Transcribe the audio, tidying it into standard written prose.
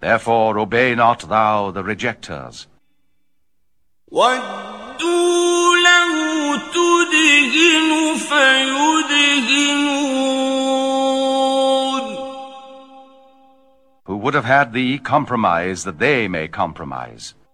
Therefore obey not thou the rejectors. وَدُّوا لَوْ تُدْهِنُ فَيُدْهِنُونَ. Who would have had thee compromise that they may compromise.